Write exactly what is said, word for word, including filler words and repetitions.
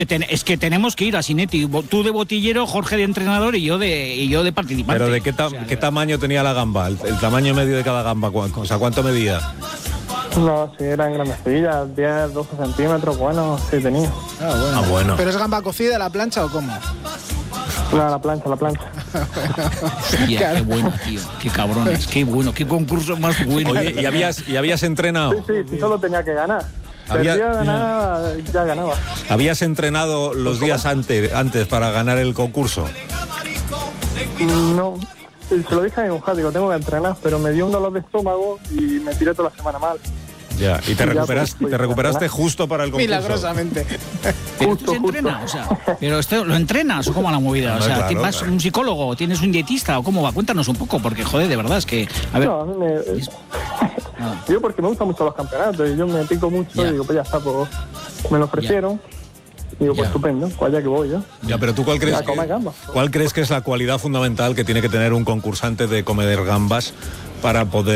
Es que tenemos que ir a Sinetti, tú de botillero, Jorge de entrenador y yo de y yo de participante. Pero ¿de qué, ta- o sea, qué tamaño tenía la gamba? El, el tamaño medio de cada gamba, o sea, ¿cuánto medía? No, sí, eran grandecillas, diez, doce centímetros, bueno, sí tenía. Ah, bueno. Ah, bueno. ¿Pero es gamba cocida a la plancha o cómo? No, la plancha, la plancha. Hostia, claro. Qué bueno, tío, qué cabrones, qué bueno, qué concurso más bueno. Oye, ¿y habías, y habías entrenado? Sí, sí, sí, solo tenía que ganar. Había- Perdía, ganaba, ya ganaba. ¿Habías entrenado los días antes, antes para ganar el concurso? No, se lo dije a mi mujer, digo, tengo que entrenar, pero me dio un dolor de estómago y me tiré toda la semana mal. Ya, y te Ya, recuperaste, pues, te pues, recuperaste entrenar. justo para el concurso. Milagrosamente. ¿Pero Justo, tú se justo. entrena? O sea, ¿pero esto lo entrenas o cómo va la movida? No, O sea, claro, ¿vas claro. un psicólogo, tienes un dietista o cómo va? Cuéntanos un poco, porque joder, de verdad es que... A ver, No, a mí me... nada. Yo porque me gustan mucho los campeonatos y yo me pico mucho Ya. y digo, pues ya está, pues me lo ofrecieron. Y digo, pues Ya. estupendo, pues allá que voy yo. Ya, pero ¿tú cuál crees, Ya, comer que, gambas. cuál crees que es la cualidad fundamental que tiene que tener un concursante de comer gambas para poder